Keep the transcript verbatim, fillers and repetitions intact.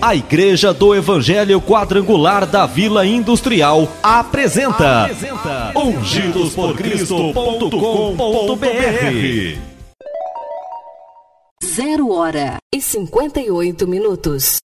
A Igreja do Evangelho Quadrangular da Vila Industrial apresenta, apresenta ungidos por cristo ponto com ponto br. Zero hora e cinquenta e oito minutos.